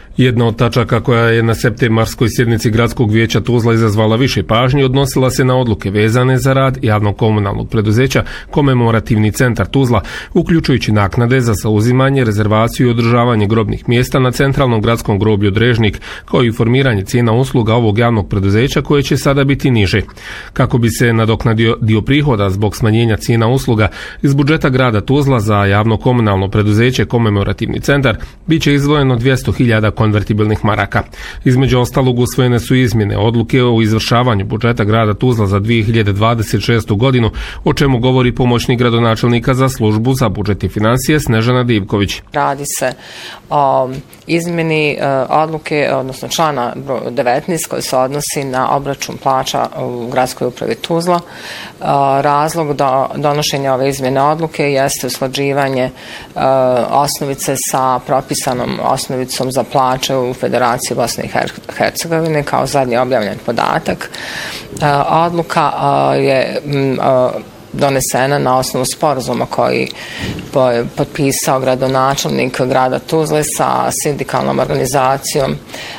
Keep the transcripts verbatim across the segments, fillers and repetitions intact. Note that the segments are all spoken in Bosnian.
Jedna od tačaka koja je na septembarskoj sjednici Gradskog vijeća Tuzla izazvala više pažnje odnosila se na odluke vezane za rad javnog komunalnog preduzeća Komemorativni centar Tuzla, uključujući naknade za zauzimanje, rezervaciju i održavanje grobnih mjesta na centralnom gradskom groblju Drežnik, kao i formiranje cijena usluga ovog javnog preduzeća koje će sada biti niže. Kako bi se nadoknadio dio prihoda zbog smanjenja cijena usluga, iz budžeta grada Tuzla za javno komunalno preduzeće Komemorativni centar bit će izdvojeno dvjesto hiljada konvertibilnih maraka. Između ostalog usvojene su izmjene odluke o izvršavanju budžeta grada Tuzla za dvije hiljade dvadeset šestu godinu, o čemu govori pomoćnik gradonačelnika za službu za budžet i financije Snežana Divković. Radi se o izmjeni odluke, odnosno člana devetnaest koji se odnosi na obračun plaća u gradskoj upravi Tuzla. Razlog do donošenja ove izmjene odluke jeste usklađivanje osnovice sa propisanom osnovicom za plaće u Federaciji Bosne i Hercegovine kao zadnji objavljen podatak. Odluka je donesena na osnovu sporazuma koji je potpisao gradonačelnik grada Tuzle sa sindikalnom organizacijom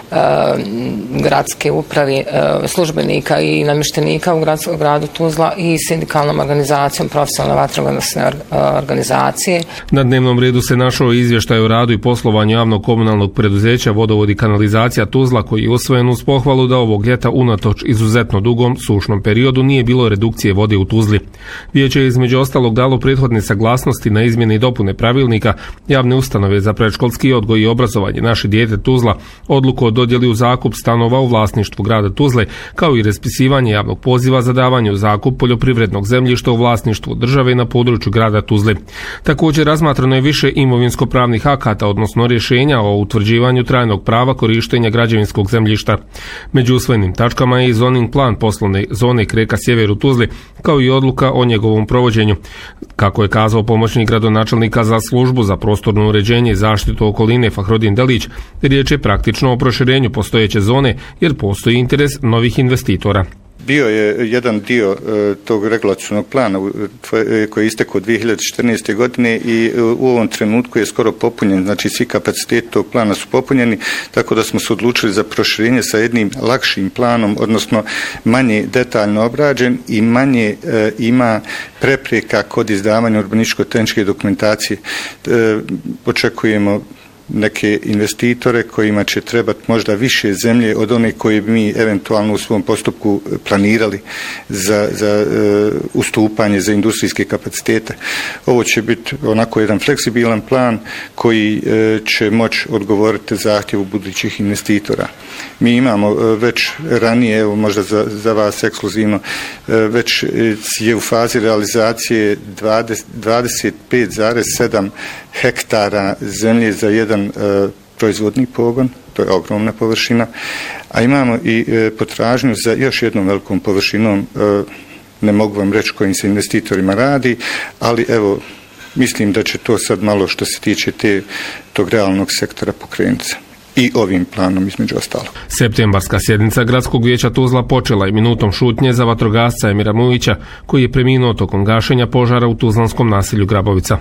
gradske upravi, službenika i namještenika u gradu Tuzla i sindikalnom organizacijom profesionalne vatrogasne organizacije. Na dnevnom redu se našao izvještaj o radu i poslovanju javnog komunalnog preduzeća Vodovod i kanalizacija Tuzla, koji je usvojen uz pohvalu da ovog ljeta unatoč izuzetno dugom sušnom periodu nije bilo redukcije vode u Tuzli. Vijeće je između ostalog dalo prethodne saglasnosti na izmjene i dopune pravilnika javne ustanove za predškolski odgoj i obrazovanje Naše dijete Tuzla, odluku o dodjeli u zakup stanova u vlasništvu grada Tuzle, kao i raspisivanje javnog poziva za davanje u zakup poljoprivrednog zemljišta u vlasništvu države na području grada Tuzle. Također razmatrano je više imovinsko-pravnih akata, odnosno rješenja o utvrđivanju trajnog prava korištenja građevinskog zemljišta. Među usvojenim tačkama je i zoning plan poslovne zone Kreka Sjever u Tuzli, kao i odluka o njegovom provođenju. Kako je kazao pomoćnik gradonačelnika za službu za prostorno uređenje i zaštitu okoline Fahrodin Delić, riječ je praktično o proširenju postojeće zone jer postoji interes novih investitora. Bio je jedan dio e, tog regulacionog plana e, koji je istekao dvije hiljade četrnaeste. godine i e, u ovom trenutku je skoro popunjen, znači svi kapaciteti tog plana su popunjeni, tako da smo se odlučili za proširenje sa jednim lakšim planom, odnosno manje detaljno obrađen i manje e, ima prepreka kod izdavanja urbanističko-tehničke dokumentacije. E, očekujemo neke investitore kojima će trebati možda više zemlje od one koje bi mi eventualno u svom postupku planirali za, za uh, ustupanje za industrijske kapacitete. Ovo će biti onako jedan fleksibilan plan koji uh, će moći odgovoriti zahtjevu budućih investitora. Mi imamo uh, već ranije, evo možda za, za vas ekskluzivno, uh, već je u fazi realizacije dvadeset pet zarez sedam hektara zemlje za jedan e, proizvodni pogon, to je ogromna površina, a imamo i e, potražnju za još jednom velikom površinom, e, ne mogu vam reći kojim se investitorima radi, ali evo, mislim da će to sad malo što se tiče te, tog realnog sektora pokrenuti i ovim planom između ostalo. Septembarska sjednica Gradskog vijeća Tuzla počela je minutom šutnje za vatrogasca Emira Mujića, koji je preminuo tokom gašenja požara u tuzlanskom naselju Grabovica.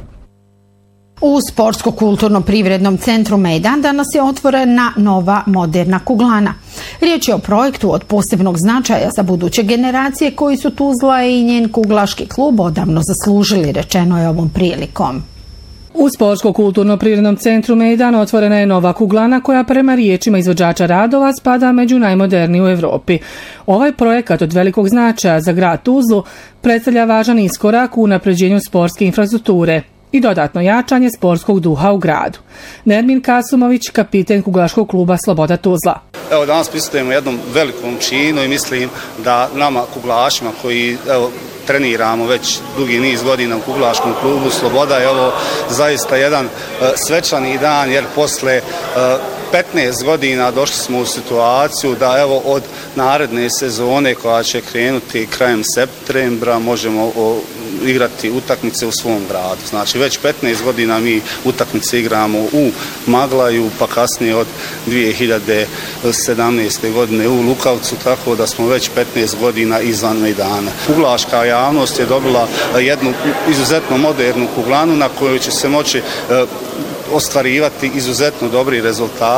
U Sportsko-kulturno-privrednom centru Mejdan danas je otvorena nova moderna kuglana. Riječ je o projektu od posebnog značaja za buduće generacije koji su Tuzla i njen kuglaški klub odavno zaslužili, rečeno je ovom prilikom. U Sportsko-kulturno-privrednom centru Mejdan otvorena je nova kuglana koja prema riječima izvođača radova spada među najmoderniju u Europi. Ovaj projekat od velikog značaja za grad Tuzlu predstavlja važan iskorak u unapređenju sportske infrastrukture i dodatno jačanje sportskog duha u gradu. Nermin Kasumović, kapiten kuglaškog kluba Sloboda Tuzla. Evo, danas prisutujemo jednom velikom činu i mislim da nama kuglašima koji evo, treniramo već dugi niz godina u kuglaškom klubu Sloboda je ovo zaista jedan uh, svečani dan, jer posle uh, petnaest godina došli smo u situaciju da evo od naredne sezone koja će krenuti krajem septembra možemo o, igrati utakmice u svom gradu. Znači već petnaest godina mi utakmice igramo u Maglaju, pa kasnije od dvije hiljade sedamnaeste. godine u Lukavcu, tako da smo već petnaest godina izvan Mejdana. Kuglaška javnost je dobila jednu izuzetno modernu kuglanu na kojoj će se moći e, ostvarivati izuzetno dobri rezultati.